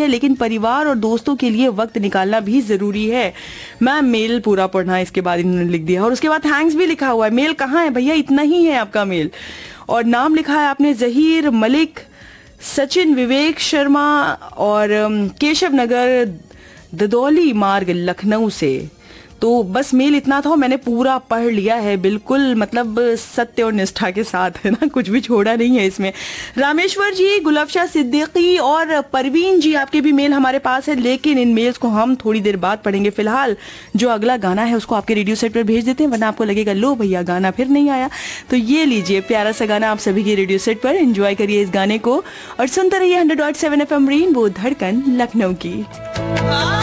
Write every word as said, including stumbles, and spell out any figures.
है, लेकिन परिवार और दोस्तों के लिए वक्त निकालना भी जरूरी है। मैम मेल पूरा पढ़ना, इसके बाद इन्होंने लिख दिया और उसके बाद थैंक्स भी लिखा हुआ है। मेल कहाँ है भैया, इतना ही है आपका मेल। और नाम लिखा है आपने जहीर मलिक, सचिन विवेक शर्मा और केशव नगर ददौली मार्ग लखनऊ से। तो बस मेल इतना था, मैंने पूरा पढ़ लिया है, बिल्कुल मतलब सत्य और निष्ठा के साथ, है ना, कुछ भी छोड़ा नहीं है इसमें। रामेश्वर जी, गुलाबशाह सिद्दीकी और परवीन जी, आपके भी मेल हमारे पास है, लेकिन इन मेल्स को हम थोड़ी देर बाद पढ़ेंगे। फिलहाल जो अगला गाना है उसको आपके रेडियो सेट पर भेज देते हैं, वरना आपको लगेगा लो भैया गाना फिर नहीं आया। तो ये लीजिए प्यारा सा गाना आप सभी के रेडियो सेट पर, एंजॉय करिए इस गाने को और सुनते रहिए hundred point seven F M rainbow धड़कन लखनऊ की।